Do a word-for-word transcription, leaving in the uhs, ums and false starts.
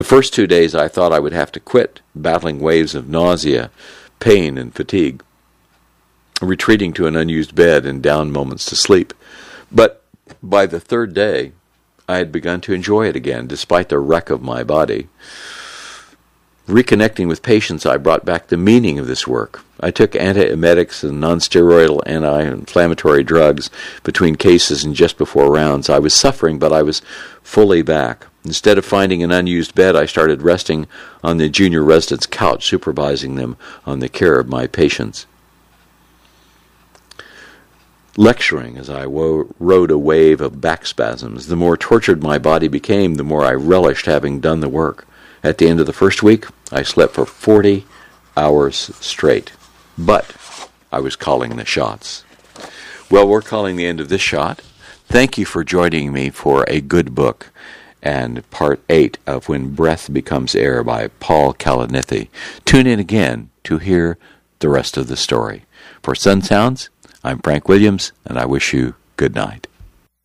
The first two days I thought I would have to quit, battling waves of nausea, pain, and fatigue, retreating to an unused bed and down moments to sleep. But by the third day, I had begun to enjoy it again, despite the wreck of my body. Reconnecting with patients, I brought back the meaning of this work. I took antiemetics and non-steroidal anti-inflammatory drugs between cases and just before rounds. I was suffering, but I was fully back. Instead of finding an unused bed, I started resting on the junior resident's couch, supervising them on the care of my patients. Lecturing as I wo- rode a wave of back spasms. The more tortured my body became, the more I relished having done the work. At the end of the first week, I slept for forty hours straight. But I was calling the shots. Well, we're calling the end of this shot. Thank you for joining me for a good book and part eight of When Breath Becomes Air by Paul Kalanithi. Tune in again to hear the rest of the story. For Sun Sounds, I'm Frank Williams, and I wish you good night.